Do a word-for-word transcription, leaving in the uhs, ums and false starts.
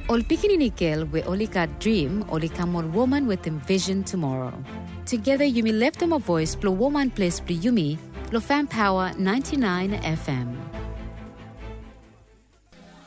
Ol pikini nikel we only got dream, only come on woman with him vision tomorrow. Together you may left them a voice, plo woman place pli yumi, lo fan power ninety-nine F M.